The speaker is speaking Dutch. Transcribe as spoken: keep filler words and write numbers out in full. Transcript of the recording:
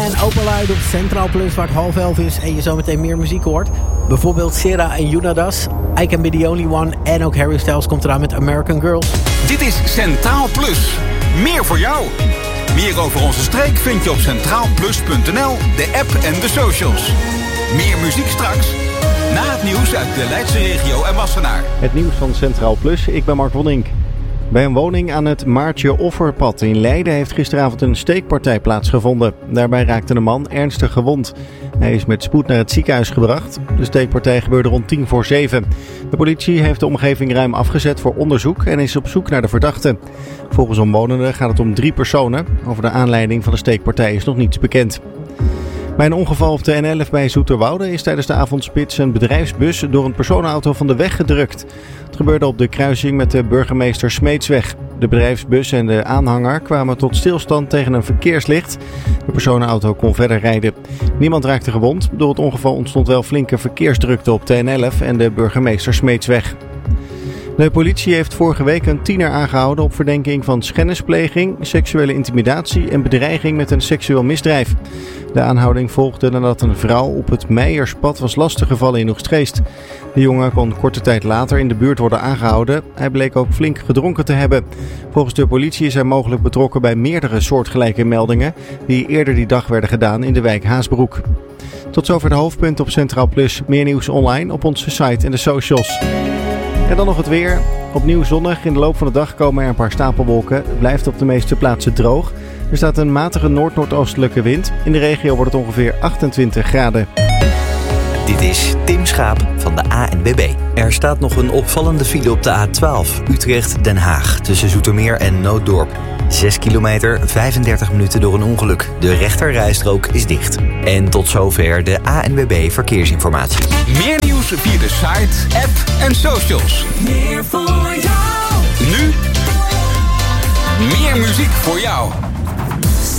en Opalite op Centraal Plus, waar het half elf is en je zometeen meer muziek hoort. Bijvoorbeeld Sera en Yunadas, I Can Be The Only One en ook Harry Styles komt eraan met American Girls. Dit is Centraal Plus. Meer voor jou. Meer over onze streek vind je op centraal plus punt n l, de app en de socials. Meer muziek straks, na het nieuws uit de Leidse regio en Wassenaar. Het nieuws van Centraal Plus, ik ben Mark Wonnink. Bij een woning aan het Maartje Offerpad in Leiden heeft gisteravond een steekpartij plaatsgevonden. Daarbij raakte een man ernstig gewond. Hij is met spoed naar het ziekenhuis gebracht. De steekpartij gebeurde rond tien voor zeven. De politie heeft de omgeving ruim afgezet voor onderzoek en is op zoek naar de verdachte. Volgens omwonenden gaat het om drie personen. Over de aanleiding van de steekpartij is nog niets bekend. Bij een ongeval op de N elf bij Zoeterwoude is tijdens de avondspits een bedrijfsbus door een personenauto van de weg gedrukt. Het gebeurde op de kruising met de Burgemeester Smeetsweg. De bedrijfsbus en de aanhanger kwamen tot stilstand tegen een verkeerslicht. De personenauto kon verder rijden. Niemand raakte gewond. Door het ongeval ontstond wel flinke verkeersdrukte op de N elf en de Burgemeester Smeetsweg. De politie heeft vorige week een tiener aangehouden op verdenking van schennispleging, seksuele intimidatie en bedreiging met een seksueel misdrijf. De aanhouding volgde nadat een vrouw op het Meijerspad was lastiggevallen in Oegstgeest. De jongen kon korte tijd later in de buurt worden aangehouden. Hij bleek ook flink gedronken te hebben. Volgens de politie is hij mogelijk betrokken bij meerdere soortgelijke meldingen die eerder die dag werden gedaan in de wijk Haasbroek. Tot zover de hoofdpunten op Centraal Plus. Meer nieuws online op onze site en de socials. En dan nog het weer. Opnieuw zonnig. In de loop van de dag komen er een paar stapelwolken. Het blijft op de meeste plaatsen droog. Er staat een matige noord-noordoostelijke wind. In de regio wordt het ongeveer achtentwintig graden. Dit is Tim Schaap van de A N W B. Er staat nog een opvallende file op de A twaalf. Utrecht-Den Haag tussen Zoetermeer en Nooddorp. zes kilometer, vijfendertig minuten door een ongeluk. De rechterrijstrook is dicht. En tot zover de A N W B Verkeersinformatie. Meer nieuws via de site, app en socials. Meer voor jou. Nu meer muziek voor jou.